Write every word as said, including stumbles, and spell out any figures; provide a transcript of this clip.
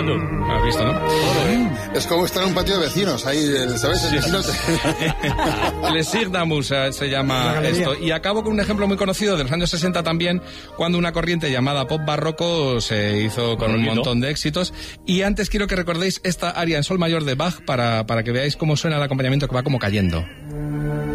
tú. ¿Has visto, no? Es como estar en un patio de vecinos, ahí, ¿sabes? El vecino te... Les Signamus se llama esto. Y acabo con un ejemplo muy conocido de los años sesenta también, cuando una corriente llamada pop barroco se hizo con un montón de éxitos. Y antes quiero que recordéis esta aria en sol mayor de Bach para, para que veáis cómo suena el acompañamiento, que va como cayendo.